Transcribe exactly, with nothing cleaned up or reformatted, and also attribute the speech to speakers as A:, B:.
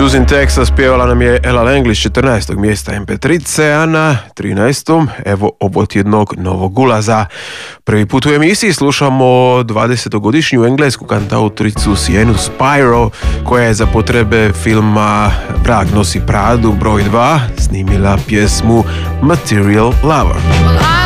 A: Susan Texas pjevala nam je Ella Langley s četrnaestog mjesta em pe tri ce, a na trinaestom evo obot jednog novog ulaza. Prvi put u emisiji slušamo dvadesetogodišnju englesku kantautoricu Sienu Spyro, koja je za potrebe filma Vrag nosi Pradu broj dva snimila pjesmu Material Lover.